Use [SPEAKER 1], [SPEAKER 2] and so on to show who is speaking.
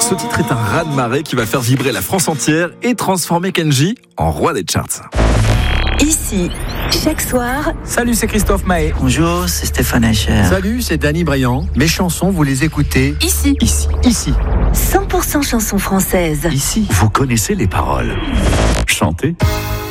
[SPEAKER 1] Ce titre est un raz-de-marée qui va faire vibrer la France entière et transformer Kenji en roi des charts.
[SPEAKER 2] Ici, chaque soir.
[SPEAKER 3] Salut, c'est Christophe Maé.
[SPEAKER 4] Bonjour, c'est Stéphane Hacher.
[SPEAKER 5] Salut, c'est Danny Briand. Mes chansons, vous les écoutez
[SPEAKER 2] Ici. 100% chansons françaises.
[SPEAKER 4] Ici,
[SPEAKER 6] Vous connaissez les paroles. Chantez.